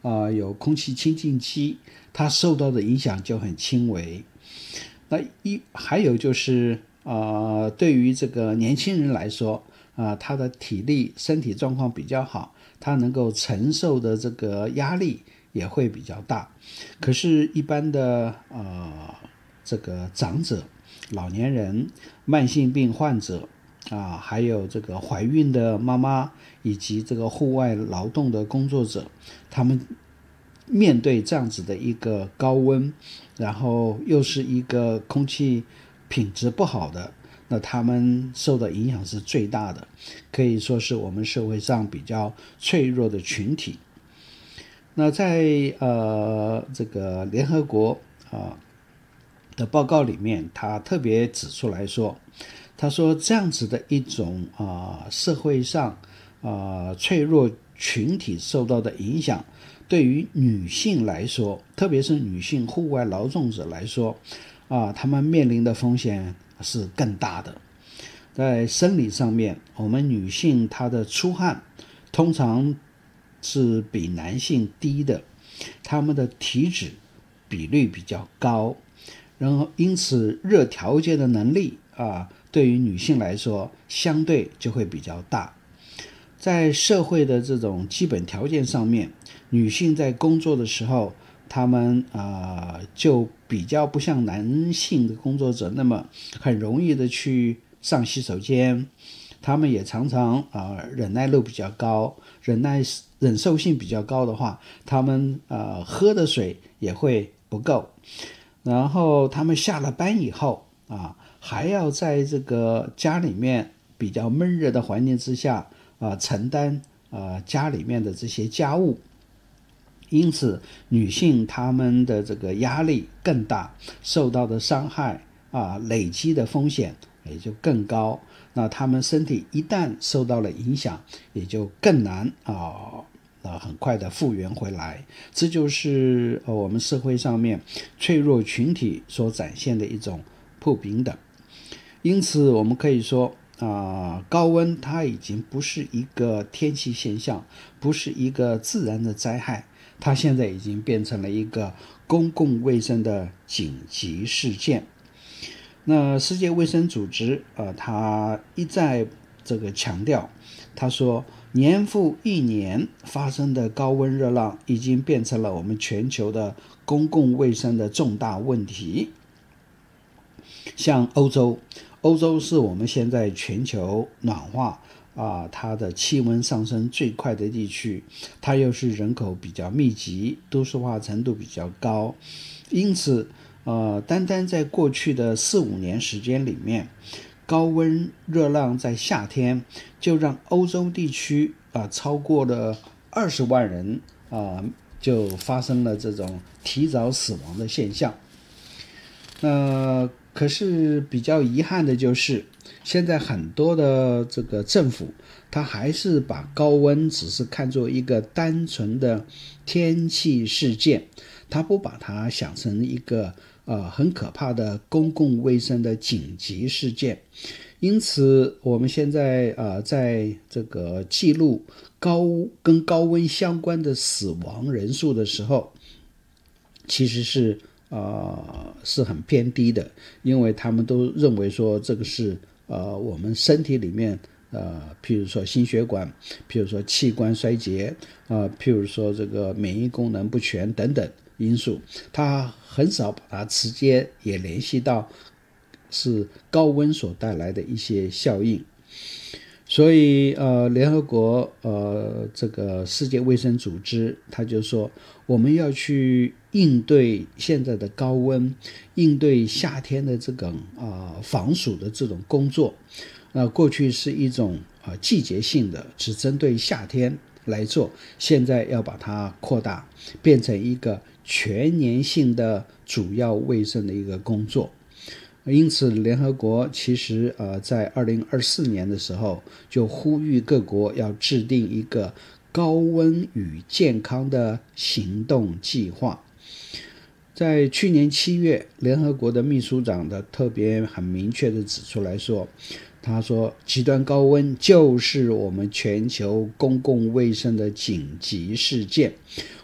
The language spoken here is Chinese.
有空气清净机，它受到的影响就很轻微。那还有就是对于这个年轻人来说他的体力身体状况比较好，他能够承受的这个压力也会比较大。可是一般的这个长者、老年人、慢性病患者还有这个怀孕的妈妈以及这个户外劳动的工作者，他们面对这样子的一个高温，然后又是一个空气品质不好的，那他们受的影响是最大的，可以说是我们社会上比较脆弱的群体。那在这个联合国的报告里面，他特别指出来说，他说这样子的一种社会上脆弱群体受到的影响，对于女性来说，特别是女性户外劳动者来说她们面临的风险是更大的。在生理上面，我们女性她的出汗通常是比男性低的，她们的体脂比率比较高，然后因此热调节的能力对于女性来说相对就会比较大。在社会的这种基本条件上面，女性在工作的时候，她们就比较不像男性的工作者那么很容易的去上洗手间，她们也常常忍耐力比较高，忍受性比较高的话，她们喝的水也会不够，然后她们下了班以后还要在这个家里面比较闷热的环境之下承担家里面的这些家务，因此女性她们的这个压力更大，受到的伤害累积的风险也就更高。那她们身体一旦受到了影响，也就更难很快的复原回来。这就是我们社会上面脆弱群体所展现的一种不平等。因此我们可以说高温它已经不是一个天气现象，不是一个自然的灾害，它现在已经变成了一个公共卫生的紧急事件。那世界卫生组织它一再这个强调，他说年复一年发生的高温热浪已经变成了我们全球的公共卫生的重大问题。像欧洲是我们现在全球暖化它的气温上升最快的地区，它又是人口比较密集，都市化程度比较高，因此单单在过去的4-5年时间里面，高温热浪在夏天就让欧洲地区超过了20万人就发生了这种提早死亡的现象。可是比较遗憾的就是，现在很多的这个政府，它还是把高温只是看作一个单纯的天气事件，它不把它想成一个很可怕的公共卫生的紧急事件。因此我们现在在这个记录跟高温相关的死亡人数的时候，其实是很偏低的，因为他们都认为说这个是我们身体里面譬如说心血管，譬如说器官衰竭譬如说这个免疫功能不全等等因素，他很少把它直接也联系到是高温所带来的一些效应。所以联合国这个世界卫生组织他就说，我们要去应对现在的高温，应对夏天的这种防暑的这种工作。过去是一种季节性的，只针对夏天来做，现在要把它扩大，变成一个全年性的主要卫生的一个工作。因此联合国其实在2024年的时候就呼吁各国要制定一个高温与健康的行动计划。在去年7月，联合国的秘书长的特别很明确的指出来说，他说极端高温就是我们全球公共卫生的紧急事件，